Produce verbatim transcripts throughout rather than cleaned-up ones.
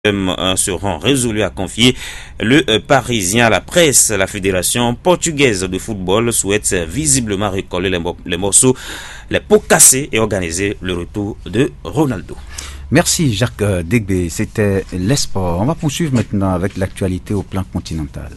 seront résolus à confier le Parisien à la presse. La Fédération portugaise de football souhaite visiblement recoller les, mo- les morceaux, les pots cassés et organiser le retour de Ronaldo. Merci Jacques Degbé, c'était les sports. On va poursuivre maintenant avec l'actualité au plan continental.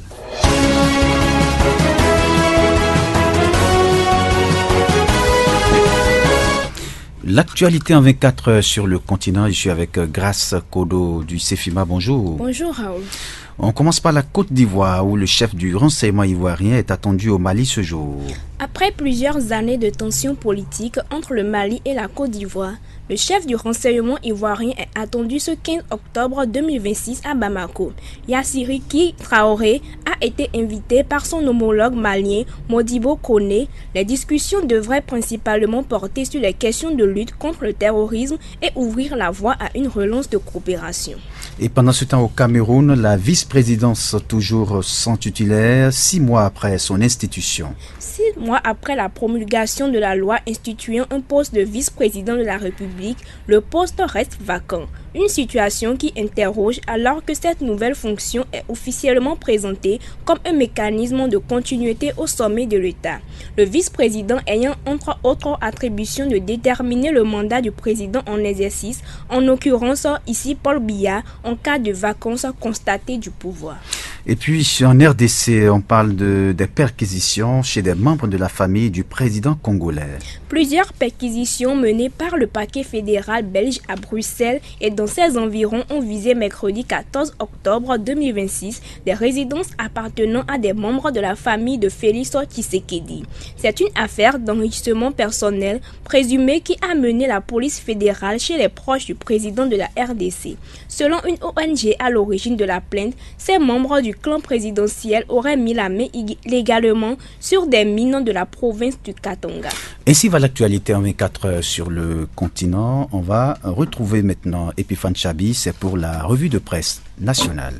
L'actualité en vingt-quatre heures sur le continent, je suis avec Grace Kodo du CEFIMA. Bonjour. Bonjour Raoul. On commence par la Côte d'Ivoire où le chef du renseignement ivoirien est attendu au Mali ce jour. Après plusieurs années de tensions politiques entre le Mali et la Côte d'Ivoire, le chef du renseignement ivoirien est attendu ce quinze octobre deux mille vingt-six à Bamako. Yassiriki Traoré a été invité par son homologue malien Modibo Koné. Les discussions devraient principalement porter sur les questions de lutte contre le terrorisme et ouvrir la voie à une relance de coopération. Et pendant ce temps au Cameroun, la vice-présidence toujours sans titulaire, six mois après son institution. Six mois après la promulgation de la loi instituant un poste de vice-président de la République, le poste reste vacant. Une situation qui interroge alors que cette nouvelle fonction est officiellement présentée comme un mécanisme de continuité au sommet de l'État. Le vice-président ayant entre autres attributions de déterminer le mandat du président en exercice, en l'occurrence ici Paul Biya, en cas de vacance constatée du pouvoir. Et puis en R D C, on parle de, des perquisitions chez des membres de la famille du président congolais. Plusieurs perquisitions menées par le parquet fédéral belge à Bruxelles et dans ses environs ont visé mercredi quatorze octobre deux mille vingt-six des résidences appartenant à des membres de la famille de Félix Tshisekedi. C'est une affaire d'enrichissement personnel présumée qui a mené la police fédérale chez les proches du président de la R D C. Selon une O N G à l'origine de la plainte, ces membres du clan présidentiel auraient mis la main légalement sur des mines de la province du Katanga. Ainsi va l'actualité en vingt-quatre heures sur le continent. On va retrouver maintenant Epiphane Chabi, c'est pour la revue de presse nationale.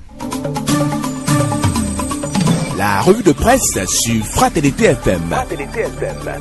La revue de presse sur Fraternité F M. Fraternité F M.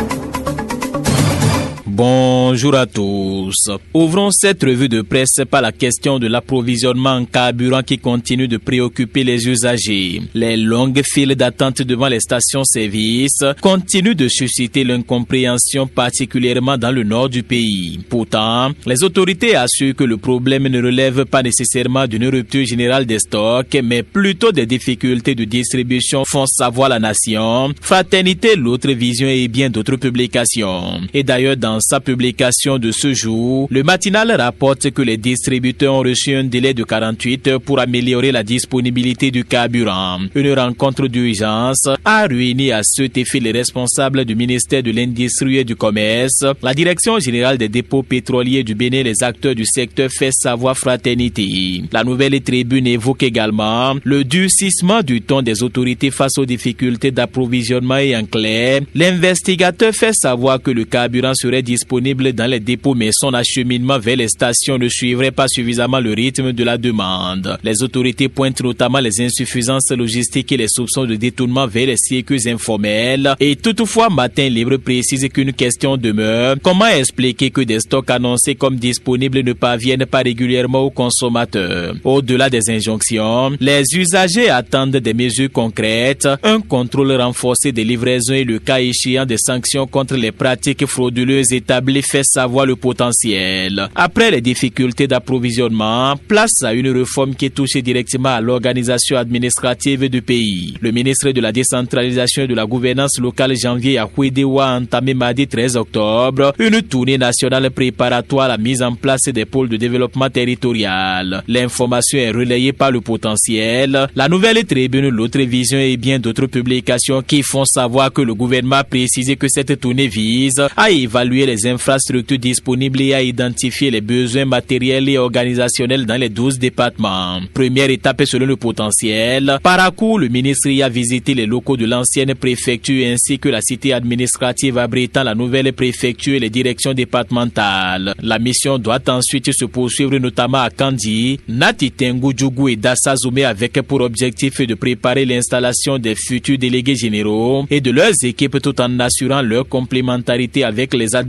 Bonjour à tous. Ouvrons cette revue de presse par la question de l'approvisionnement en carburant qui continue de préoccuper les usagers. Les longues files d'attente devant les stations-service continuent de susciter l'incompréhension, particulièrement dans le nord du pays. Pourtant, les autorités assurent que le problème ne relève pas nécessairement d'une rupture générale des stocks, mais plutôt des difficultés de distribution, font savoir la nation, Fraternité, l'autre vision et bien d'autres publications. Et d'ailleurs, dans sa publication de ce jour, le matinal rapporte que les distributeurs ont reçu un délai de quarante-huit heures pour améliorer la disponibilité du carburant. Une rencontre d'urgence a réuni à cet effet les responsables du ministère de l'Industrie et du Commerce, la Direction générale des dépôts pétroliers du Bénin, les acteurs du secteur, fait savoir Fraternité. La nouvelle tribune évoque également le durcissement du ton des autorités face aux difficultés d'approvisionnement et en clair, l'investigateur fait savoir que le carburant serait disponible dans les dépôts, mais son acheminement vers les stations ne suivrait pas suffisamment le rythme de la demande. Les autorités pointent notamment les insuffisances logistiques et les soupçons de détournement vers les circuits informels. Et toutefois, Matin Libre précise qu'une question demeure. Comment expliquer que des stocks annoncés comme disponibles ne parviennent pas régulièrement aux consommateurs? Au-delà des injonctions, les usagers attendent des mesures concrètes, un contrôle renforcé des livraisons et le cas échéant des sanctions contre les pratiques frauduleuses établi fait savoir le potentiel. Après les difficultés d'approvisionnement, place à une réforme qui touche directement à l'organisation administrative du pays. Le ministre de la décentralisation et de la gouvernance locale Janvier Yahuidewa a entamé mardi treize octobre une tournée nationale préparatoire à la mise en place des pôles de développement territorial. L'information est relayée par le potentiel, la nouvelle tribune, l'autre vision et bien d'autres publications qui font savoir que le gouvernement a précisé que cette tournée vise à évaluer les infrastructures disponibles et à identifier les besoins matériels et organisationnels dans les douze départements. Première étape selon le potentiel. Parcours, le ministre y a visité les locaux de l'ancienne préfecture ainsi que la cité administrative abritant la nouvelle préfecture et les directions départementales. La mission doit ensuite se poursuivre notamment à Kandi, Nati Tengu Djougou et Dassa Zoumé avec pour objectif de préparer l'installation des futurs délégués généraux et de leurs équipes tout en assurant leur complémentarité avec les administrations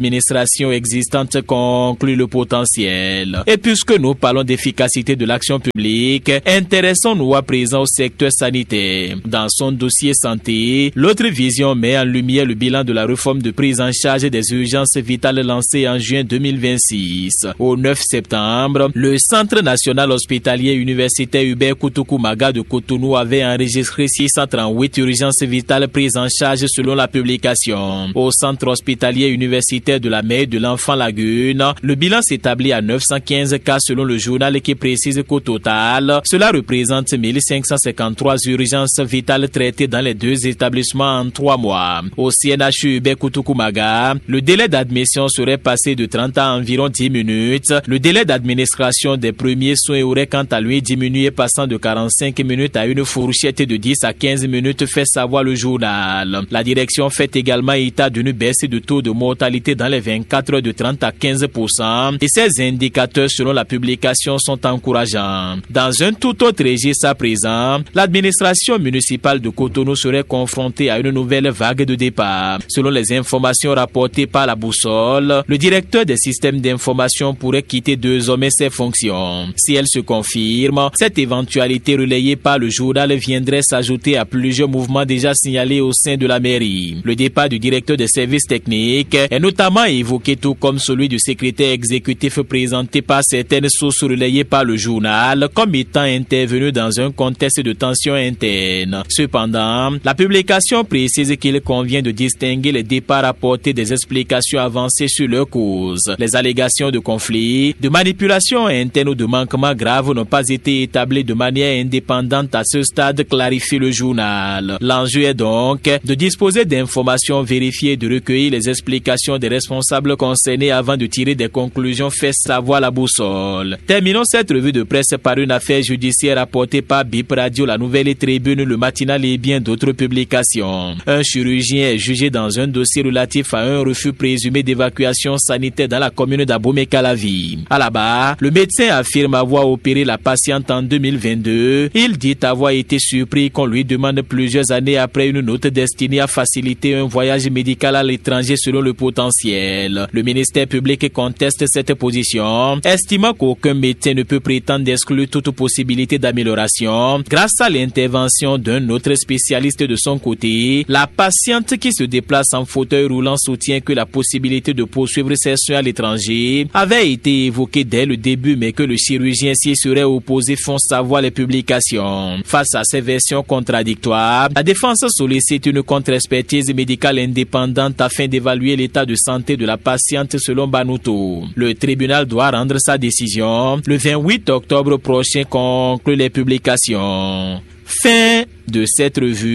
administrations existantes conclut le potentiel. Et puisque nous parlons d'efficacité de l'action publique, intéressons-nous à présent au secteur sanitaire. Dans son dossier santé, l'autre vision met en lumière le bilan de la réforme de prise en charge des urgences vitales lancée en juin deux mille vingt-six. Au neuf septembre, le Centre national hospitalier universitaire Hubert Koutoukou-Maga de Cotonou avait enregistré six cent trente-huit urgences vitales prises en charge selon la publication. Au centre hospitalier universitaire de la mère de l'enfant Lagune, le bilan s'établit à neuf cent quinze cas selon le journal qui précise qu'au total, cela représente mille cinq cent cinquante-trois urgences vitales traitées dans les deux établissements en trois mois. Au C N H U Hubert Koutoukou-Maga, le délai d'admission serait passé de trente à environ dix minutes. Le délai d'administration des premiers soins aurait quant à lui diminué, passant de quarante-cinq minutes à une fourchette de dix à quinze minutes, fait savoir le journal. La direction fait également état d'une baisse de taux de mortalité dans les vingt-quatre heures de trente à quinze pour cent et ces indicateurs selon la publication sont encourageants. Dans un tout autre registre à présent, l'administration municipale de Cotonou serait confrontée à une nouvelle vague de départ. Selon les informations rapportées par la Boussole, le directeur des systèmes d'information pourrait quitter désormais ses fonctions. Si elle se confirme, cette éventualité relayée par le journal viendrait s'ajouter à plusieurs mouvements déjà signalés au sein de la mairie. Le départ du directeur des services techniques est notamment évoqué, tout comme celui du secrétaire exécutif, présenté par certaines sources relayées par le journal comme étant intervenu dans un contexte de tension interne. Cependant, la publication précise qu'il convient de distinguer les départs apportés des explications avancées sur leur cause. Les allégations de conflit, de manipulation interne ou de manquement grave n'ont pas été établies de manière indépendante à ce stade, clarifie le journal. L'enjeu est donc de disposer d'informations vérifiées et de recueillir les explications des responsables concernés avant de tirer des conclusions, fait savoir la Boussole. Terminons cette revue de presse par une affaire judiciaire rapportée par B I P Radio, La Nouvelle Tribune, Le Matinal et bien d'autres publications. Un chirurgien est jugé dans un dossier relatif à un refus présumé d'évacuation sanitaire dans la commune d'Abomey-Calavi. À la barre, le médecin affirme avoir opéré la patiente en deux mille vingt-deux. Il dit avoir été surpris qu'on lui demande plusieurs années après une note destinée à faciliter un voyage médical à l'étranger selon le potentiel. Le ministère public conteste cette position, estimant qu'aucun médecin ne peut prétendre d'exclure toute possibilité d'amélioration. Grâce à l'intervention d'un autre spécialiste de son côté, la patiente qui se déplace en fauteuil roulant soutient que la possibilité de poursuivre ses soins à l'étranger avait été évoquée dès le début, mais que le chirurgien s'y serait opposé, font savoir les publications. Face à ces versions contradictoires, la défense sollicite une contre-expertise médicale indépendante afin d'évaluer l'état de santé de la patiente selon Banuto. Le tribunal doit rendre sa décision le vingt-huit octobre prochain, conclut les publications. Fin de cette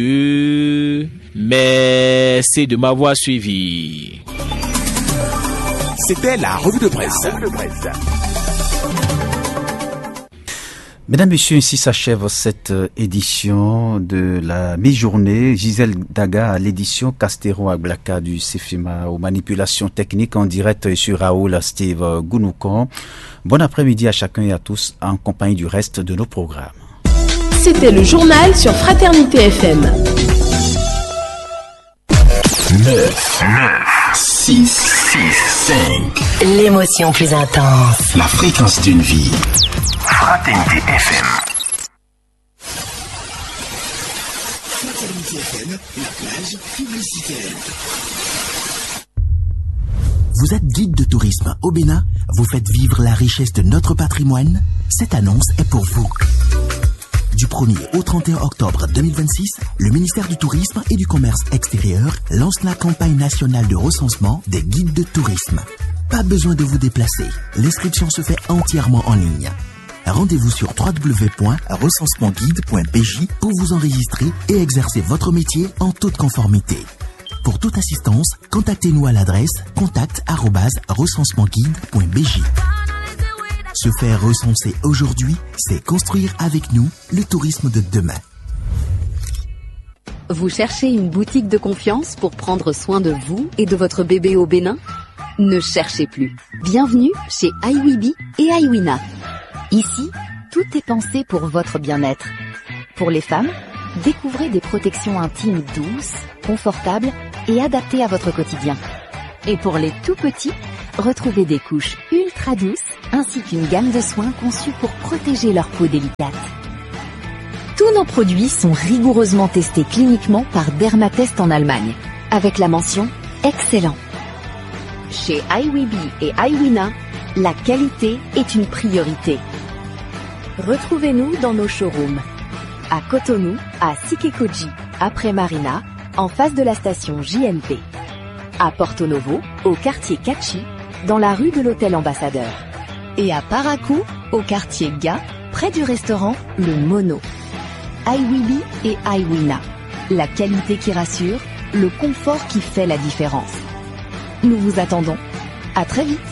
revue. Merci de m'avoir suivi. C'était la revue de presse. Mesdames, Messieurs, ainsi s'achève cette édition de la mi-journée. Gisèle Daga à l'édition, Castero Aglaka du CEFIMA aux manipulations techniques en direct sur Raoul Steve Gounoukan. Bon après-midi à chacun et à tous en compagnie du reste de nos programmes. C'était le journal sur Fraternité F M. neuf, neuf, six, six, cinq. L'émotion plus intense. La fréquence d'une vie. Fraternité F M. Fraternité F M, la plage publicitaire. Vous êtes guide de tourisme au Bénin? Vous faites vivre la richesse de notre patrimoine? Cette annonce est pour vous. Du premier au trente et un octobre deux mille vingt-six, le ministère du Tourisme et du Commerce extérieur lance la campagne nationale de recensement des guides de tourisme. Pas besoin de vous déplacer. L'inscription se fait entièrement en ligne. Rendez-vous sur w w w point recensement guide point b j pour vous enregistrer et exercer votre métier en toute conformité. Pour toute assistance, contactez-nous à l'adresse contact arobase recensement guide point b j. Se faire recenser aujourd'hui, c'est construire avec nous le tourisme de demain. Vous cherchez une boutique de confiance pour prendre soin de vous et de votre bébé au Bénin? Ne cherchez plus. Bienvenue chez iWibi et iWina. Ici, tout est pensé pour votre bien-être. Pour les femmes, découvrez des protections intimes douces, confortables et adaptées à votre quotidien. Et pour les tout petits, retrouvez des couches ultra douces ainsi qu'une gamme de soins conçus pour protéger leur peau délicate. Tous nos produits sont rigoureusement testés cliniquement par Dermatest en Allemagne, avec la mention « Excellent ». Chez iWeeby et iWina, la qualité est une priorité. Retrouvez-nous dans nos showrooms. À Cotonou, à Sikekoji, après Marina, en face de la station J N P. À Porto Novo, au quartier Kachi, dans la rue de l'Hôtel Ambassadeur. Et à Parakou, au quartier Ga, près du restaurant Le Mono. iWeeby et iWina. La qualité qui rassure, le confort qui fait la différence. Nous vous attendons. À très vite.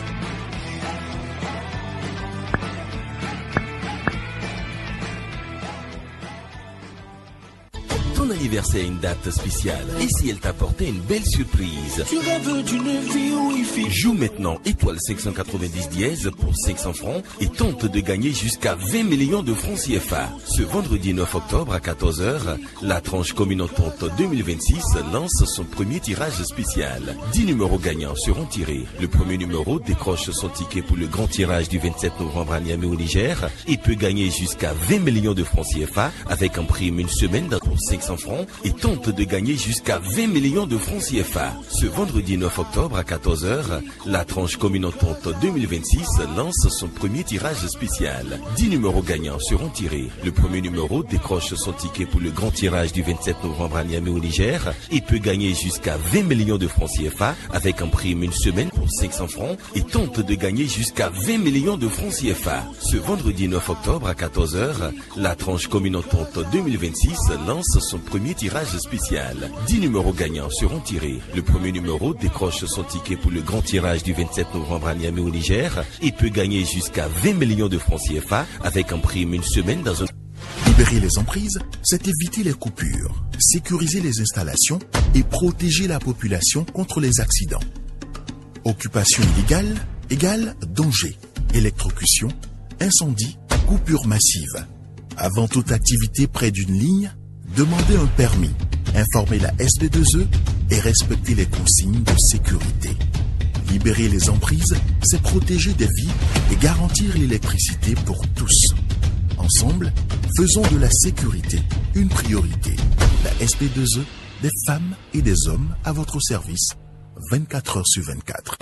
Ton anniversaire a une date spéciale. Et si elle t'apportait une belle surprise? Tu rêves d'une vie où il fait. Joue maintenant étoile cinq cent quatre-vingt-dix dièse pour cinq cents francs et tente de gagner jusqu'à vingt millions de francs C F A. Ce vendredi neuf octobre à quatorze heures, la tranche communautante deux mille vingt-six lance son premier tirage spécial. dix numéros gagnants seront tirés. Le premier numéro décroche son ticket pour le grand tirage du vingt-sept novembre à Niamey au Niger et peut gagner jusqu'à vingt millions de francs C F A avec un prime une semaine pour cinq cents francs et tente de gagner jusqu'à vingt millions de francs C F A. Ce vendredi neuf octobre à quatorze heures, la tranche communautante deux mille vingt-six lance son premier tirage spécial. dix numéros gagnants seront tirés. Le premier numéro décroche son ticket pour le grand tirage du vingt-sept novembre à Niamey au Niger et peut gagner jusqu'à vingt millions de francs C F A avec un prime une semaine pour cinq cents francs et tente de gagner jusqu'à vingt millions de francs C F A. Ce vendredi neuf octobre à quatorze heures, la tranche communautante deux mille vingt-six lance son premier tirage spécial. dix numéros gagnants seront tirés. Le premier numéro décroche son ticket pour le grand tirage du vingt-sept novembre à Niamey au Niger et peut gagner jusqu'à vingt millions de francs C F A avec un prime une semaine dans un... Libérer les emprises, c'est éviter les coupures, sécuriser les installations et protéger la population contre les accidents. Occupation illégale égale danger. Électrocution, incendie, coupure massive. Avant toute activité près d'une ligne, demandez un permis, informez la S B deux E et respectez les consignes de sécurité. Libérer les emprises, c'est protéger des vies et garantir l'électricité pour tous. Ensemble, faisons de la sécurité une priorité. La S B deux E, des femmes et des hommes à votre service, vingt-quatre heures sur vingt-quatre.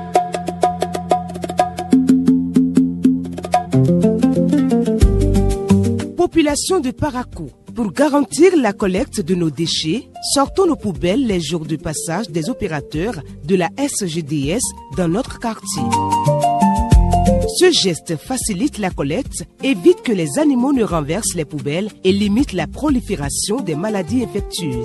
Population de Parakou. Pour garantir la collecte de nos déchets, sortons nos poubelles les jours de passage des opérateurs de la S G D S dans notre quartier. Ce geste facilite la collecte, évite que les animaux ne renversent les poubelles et limite la prolifération des maladies infectieuses.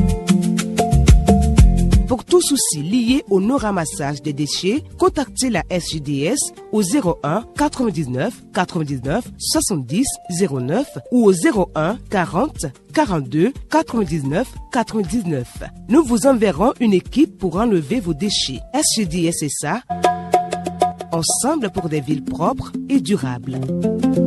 Pour tout souci lié au non-ramassage des déchets, contactez la S G D S au zéro un quatre-vingt-dix-neuf quatre-vingt-dix-neuf soixante-dix zéro neuf ou au zéro un quarante quarante-deux quatre-vingt-dix-neuf quatre-vingt-dix-neuf. Nous vous enverrons une équipe pour enlever vos déchets. S G D S et ça, ensemble pour des villes propres et durables.